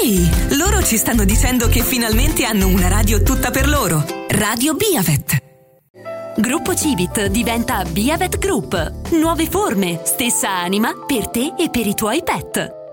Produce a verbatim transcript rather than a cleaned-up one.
Ehi, loro ci stanno dicendo che finalmente hanno una radio tutta per loro. Radio Biavet. Gruppo Civit diventa Biavet Group. Nuove forme, stessa anima per te e per i tuoi pet.